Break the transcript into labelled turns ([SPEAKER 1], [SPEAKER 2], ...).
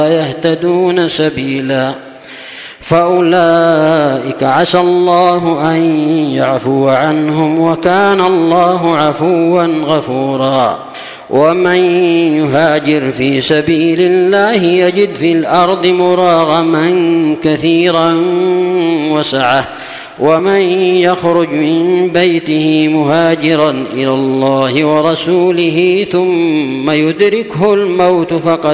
[SPEAKER 1] يهتدون سبيلا فأولئك عسى الله أن يعفو عنهم وكان الله عفوا غفورا ومن يهاجر في سبيل الله يجد في الأرض مراغما كثيرا وسعة ومن يخرج من بيته مهاجرا إلى الله ورسوله ثم يدركه الموت فقد